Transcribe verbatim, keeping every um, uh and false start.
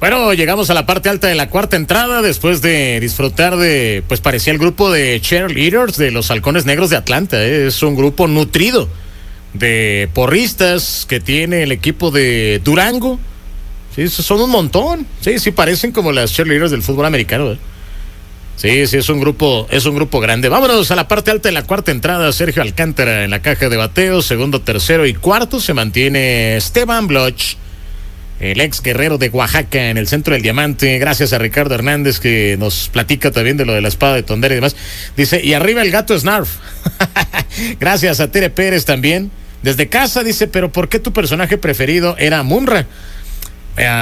Bueno, llegamos a la parte alta de la cuarta entrada después de disfrutar de, pues parecía el grupo de cheerleaders de los Halcones Negros de Atlanta. ¿eh? Es un grupo nutrido de porristas que tiene el equipo de Durango. Sí, son un montón. Sí, sí, parecen como las cheerleaders del fútbol americano. ¿eh? Sí, sí, es un grupo, es un grupo grande. Vámonos a la parte alta de la cuarta entrada. Sergio Alcántara en la caja de bateo. Segundo, tercero y cuarto se mantiene Esteban Bloch, el ex guerrero de Oaxaca, en el centro del diamante. Gracias a Ricardo Hernández, que nos platica también de lo de la espada de Tondera y demás. Dice, y arriba el gato Snarf. Gracias a Tere Pérez también. Desde casa dice, pero ¿por qué tu personaje preferido era Munra? Eh,